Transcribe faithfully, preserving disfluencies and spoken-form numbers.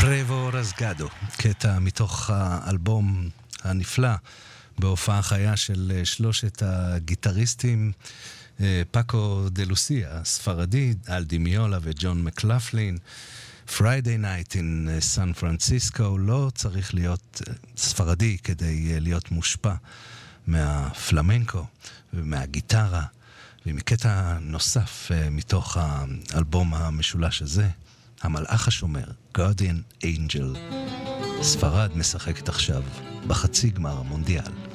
טרוור רזגדו, קטע מתוך האלבום הנפלא בהופעה חיה של שלושת הגיטריסטים, פאקו דה לוסיה, ספרדי, אלדי מיולה וג'ון מקלפלין. Friday Night in San Francisco. לא צריך להיות ספרדי כדי להיות מושפע מהפלמנקו ומהגיטרה ומקטע נוסף מתוך האלבום המשולש הזה, המלאך השומר, Guardian Angel. ספרד משחקת עכשיו בחצי גמר המונדיאל.